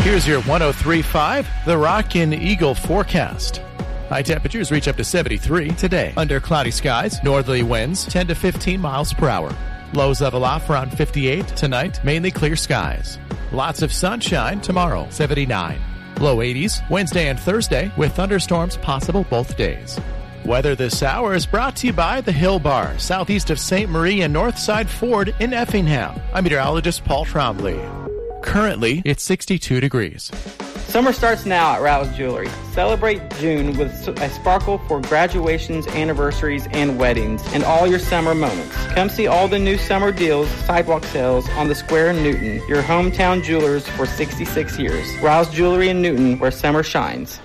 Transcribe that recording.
Here's your 103.5 The Rockin' Eagle forecast. High temperatures reach up to 73 today. Under cloudy skies, northerly winds 10 to 15 miles per hour. Lows level off around 58 tonight, mainly clear skies. Lots of sunshine tomorrow, 79. Low 80s Wednesday and Thursday with thunderstorms possible both days. Weather this hour is brought to you by the Hill Bar, southeast of St. Marie and Northside Ford in Effingham. I'm meteorologist Paul Trombley. Currently, it's 62 degrees. Summer starts now at Rouse Jewelry. Celebrate June with a sparkle for graduations, anniversaries, and weddings, and all your summer moments. Come see all the new summer deals, sidewalk sales on the Square in Newton, your hometown jewelers for 66 years. Rouse Jewelry in Newton, where summer shines.